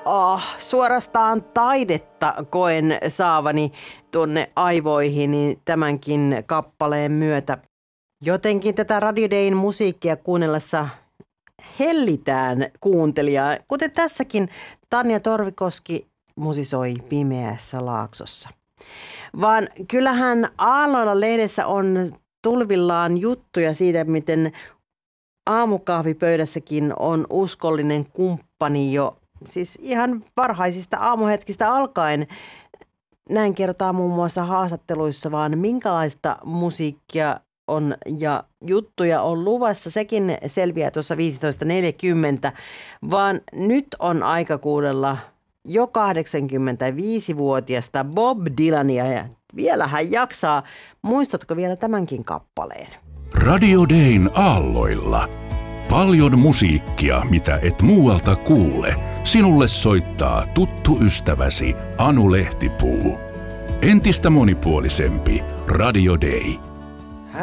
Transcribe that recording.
Suorastaan taidetta koen saavani tuonne aivoihin tämänkin kappaleen myötä. Jotenkin tätä Radio Dayn musiikkia kuunnellessa hellitään kuuntelijaa, kuten tässäkin Tanja Torvikoski musisoi Pimeässä Laaksossa. Vaan kyllähän Aalloilla-lehdessä on tulvillaan juttuja siitä, miten aamukahvipöydässäkin on uskollinen kumppani jo, siis ihan varhaisista aamuhetkistä alkaen. Näin kerrotaan muun muassa haastatteluissa, vaan minkälaista musiikkia on ja juttuja on luvassa. Sekin selviää tuossa 15.40, vaan nyt on aika kuunnella jo 85-vuotiasta Bob Dylania ja vielä hän jaksaa. Muistatko vielä tämänkin kappaleen? Radio Dayn aalloilla. Paljon musiikkia, mitä et muualta kuule. Sinulle soittaa tuttu ystäväsi Anu Lehtipuu. Entistä monipuolisempi Radio Day.